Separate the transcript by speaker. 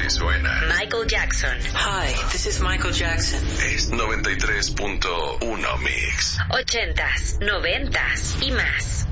Speaker 1: que suena.
Speaker 2: Michael Jackson.
Speaker 3: Hi, this is Michael Jackson.
Speaker 1: Es 93.1 Mix.
Speaker 2: 80s, 90s y más.